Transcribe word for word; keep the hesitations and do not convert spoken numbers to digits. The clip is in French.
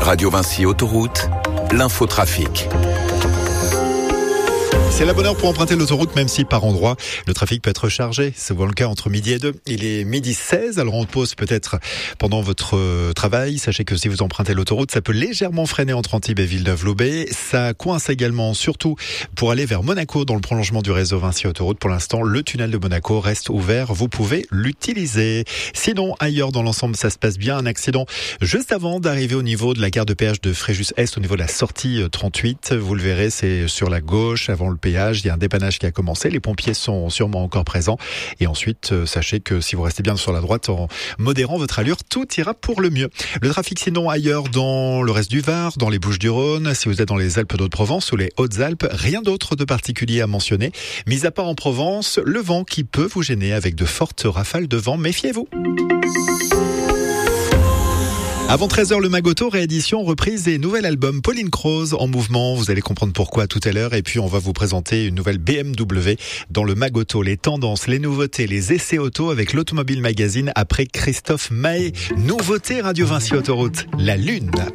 Radio Vinci Autoroute, l'infotrafic. C'est la bonne heure pour emprunter l'autoroute, même si par endroit, le trafic peut être chargé. C'est souvent le cas entre midi et deux. Il est midi seize, alors on pause peut-être pendant votre travail. Sachez que si vous empruntez l'autoroute, ça peut légèrement freiner entre Antibes et Villeneuve-Loubet. Ça coince également, surtout pour aller vers Monaco, dans le prolongement du réseau Vinci Autoroute. Pour l'instant, le tunnel de Monaco reste ouvert. Vous pouvez l'utiliser. Sinon, ailleurs dans l'ensemble, ça se passe bien. Un accident juste avant d'arriver au niveau de la gare de péage de Fréjus-Est, au niveau de la sortie trente-huit. Vous le verrez, c'est sur la gauche, avant le péage. Il y a un dépannage qui a commencé. Les pompiers sont sûrement encore présents. Et ensuite, euh, sachez que si vous restez bien sur la droite en modérant votre allure, tout ira pour le mieux. Le trafic sinon ailleurs dans le reste du Var, dans les Bouches-du-Rhône, si vous êtes dans les Alpes-de-Haute-Provence ou les Hautes-Alpes, rien d'autre de particulier à mentionner. Mis à part en Provence, le vent qui peut vous gêner avec de fortes rafales de vent. Méfiez-vous. Avant treize heures, le Magoto, réédition, reprise et nouvel album Pauline Croze en mouvement. Vous allez comprendre pourquoi tout à l'heure. Et puis, on va vous présenter une nouvelle B M W dans le Magoto. Les tendances, les nouveautés, les essais auto avec l'Automobile Magazine après Christophe Mahé. Nouveauté Radio Vinci Autoroute, la Lune.